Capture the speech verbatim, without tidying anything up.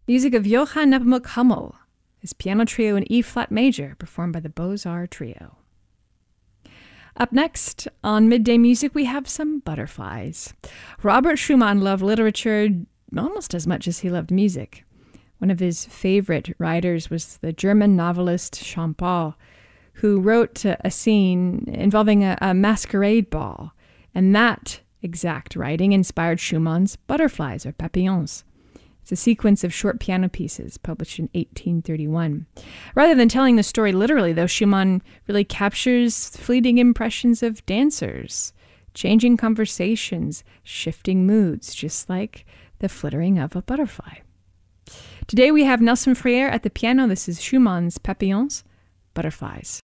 Music of Johann Nepomuk Hummel, his piano trio in E-flat major, performed by the Beaux-Arts Trio. Up next, on Midday Music, we have some butterflies. Robert Schumann loved literature almost as much as he loved music. One of his favorite writers was the German novelist Jean Paul, who wrote a scene involving a, a masquerade ball, and that exact writing inspired Schumann's Butterflies, or Papillons. It's a sequence of short piano pieces published in eighteen thirty-one. Rather than telling the story literally, though, Schumann really captures fleeting impressions of dancers, changing conversations, shifting moods, just like the flittering of a butterfly. Today we have Nelson Freire at the piano. This is Schumann's Papillons, Butterflies.